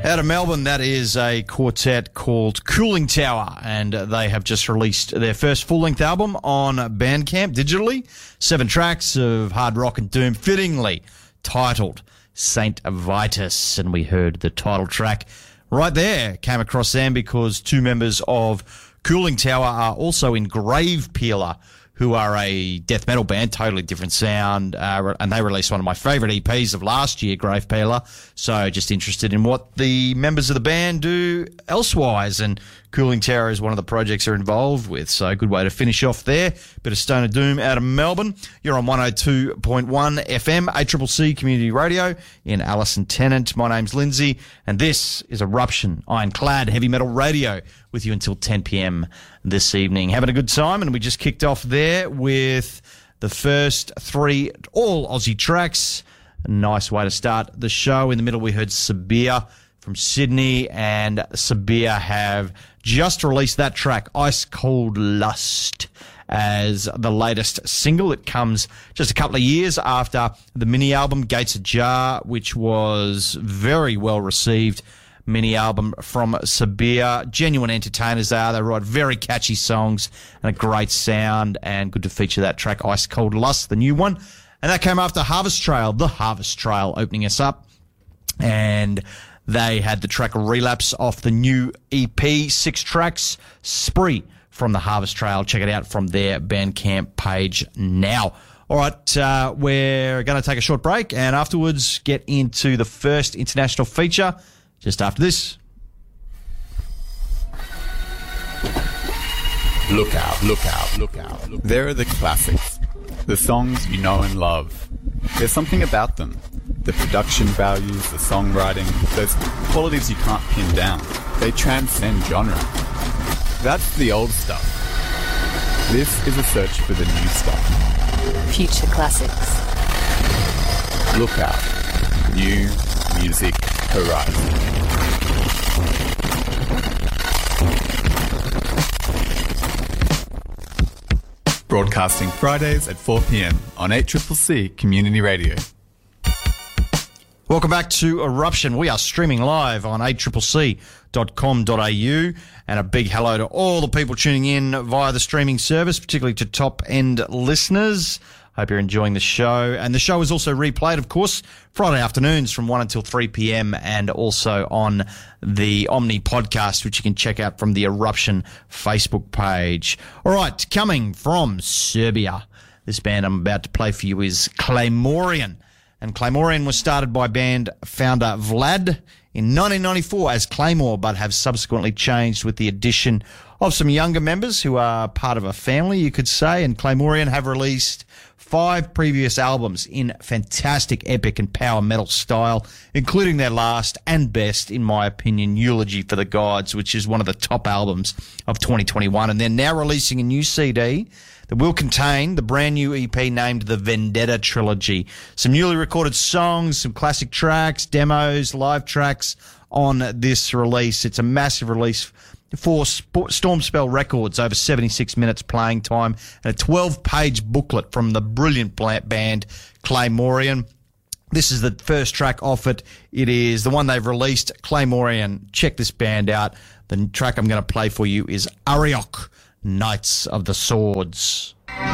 Out of Melbourne, that is a quartet called Cooling Tower, and they have just released their first full-length album on Bandcamp digitally. 7 tracks of hard rock and doom, fittingly titled Saint Vitus, and we heard the title track right there. Came across them because 2 members of Cooling Tower are also in Grave Peeler, who are a death metal band, totally different sound, and they released one of my favourite EPs of last year, Grave Peeler. So just interested in what the members of the band do elsewise, and Cooling Tower is one of the projects they're involved with. So a good way to finish off there. Bit of Stoner Doom out of Melbourne. You're on 102.1 FM, ACCC Community Radio in Allison Tennant. My name's Lindsay, and this is Eruption, Ironclad Heavy Metal Radio, with you until 10 p.m. this evening. Having a good time, and we just kicked off there with the first 3 all Aussie tracks. A nice way to start the show. In the middle, we heard Sabir from Sydney, and Sabir have just released that track, Ice Cold Lust, as the latest single. It comes just a couple of years after the mini album Gates Ajar, which was very well received. Mini album from Sabir. Genuine entertainers they are. They write very catchy songs and a great sound, and good to feature that track, Ice Cold Lust, the new one. And that came after Harvest Trail, the Harvest Trail opening us up. And they had the track Relapse off the new EP, 6 tracks, Spree from the Harvest Trail. Check it out from their Bandcamp page now. All right, we're going to take a short break and afterwards get into the first international feature just after this. Look out, look out, look out. There are the classics, the songs you know and love. There's something about them. The production values, the songwriting, those qualities you can't pin down. They transcend genre. That's the old stuff. This is a search for the new stuff. Future classics. Look out. New music horizon. Broadcasting Fridays at 4 p.m. on ACCC Community Radio. Welcome back to Eruption. We are streaming live on accc.com.au, and a big hello to all the people tuning in via the streaming service, particularly to top-end listeners. Hope you're enjoying the show. And the show is also replayed, of course, Friday afternoons from 1 until 3 p.m. and also on the Omni podcast, which you can check out from the Eruption Facebook page. All right, coming from Serbia, this band I'm about to play for you is Claymorian. And Claymorian was started by band founder Vlad in 1994 as Claymore, but have subsequently changed with the addition of some younger members who are part of a family, you could say. And Claymorian have released 5 previous albums in fantastic epic and power metal style, including their last and best, in my opinion, Eulogy for the Gods, which is one of the top albums of 2021. And they're now releasing a new CD that will contain the brand new EP named the Vendetta Trilogy. Some newly recorded songs, some classic tracks, demos, live tracks on this release. It's a massive release for Stormspell Records, over 76 minutes playing time, and a 12-page booklet from the brilliant band Claymorian. This is the first track off it. It is the one they've released, Claymorian. Check this band out. The track I'm going to play for you is Ariok, Knights of the Swords.